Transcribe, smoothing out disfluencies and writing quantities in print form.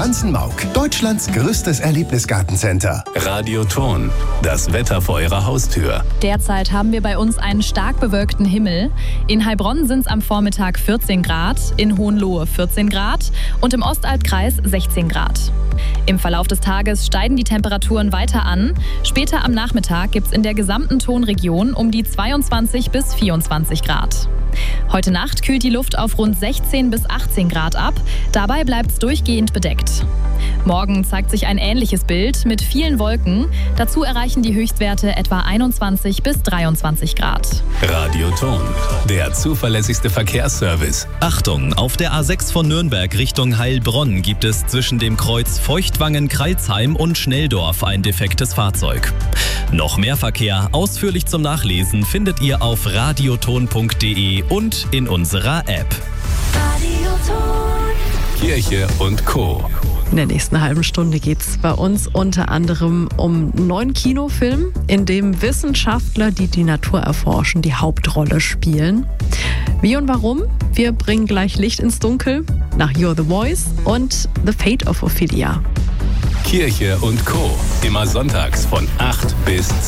Schanzenmauk, Deutschlands größtes Erlebnisgartencenter. Radioton, das Wetter vor Ihrer Haustür. Derzeit haben wir bei uns einen stark bewölkten Himmel. In Heilbronn sind es am Vormittag 14 Grad, in Hohenlohe 14 Grad und im Ostalbkreis 16 Grad. Im Verlauf des Tages steigen die Temperaturen weiter an. Später am Nachmittag gibt es in der gesamten Tonregion um die 22 bis 24 Grad. Heute Nacht kühlt die Luft auf rund 16 bis 18 Grad ab. Dabei bleibt es durchgehend bedeckt. Morgen zeigt sich ein ähnliches Bild mit vielen Wolken. Dazu erreichen die Höchstwerte etwa 21 bis 23 Grad. Radioton, der zuverlässigste Verkehrsservice. Achtung, auf der A6 von Nürnberg Richtung Heilbronn gibt es zwischen dem Kreuz Feuchtwangen-Kreilsheim und Schnelldorf ein defektes Fahrzeug. Noch mehr Verkehr ausführlich zum Nachlesen findet ihr auf radioton.de und in unserer App. Kirche und Co. In der nächsten halben Stunde geht es bei uns unter anderem um einen neuen Kinofilm, in dem Wissenschaftler, die die Natur erforschen, die Hauptrolle spielen. Wie und warum? Wir bringen gleich Licht ins Dunkel nach You're the Voice und The Fate of Ophelia. Kirche und Co. Immer sonntags von 8 bis 10.